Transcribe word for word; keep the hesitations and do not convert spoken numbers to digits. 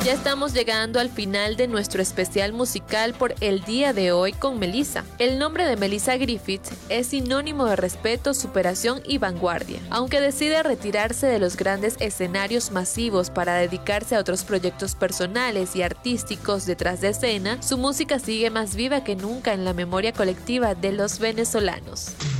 Ya estamos llegando al final de nuestro especial musical por el día de hoy con Melissa. El nombre de Melissa Griffith es sinónimo de respeto, superación y vanguardia. Aunque decide retirarse de los grandes escenarios masivos para dedicarse a otros proyectos personales y artísticos detrás de escena, su música sigue más viva que nunca en la memoria colectiva de los venezolanos.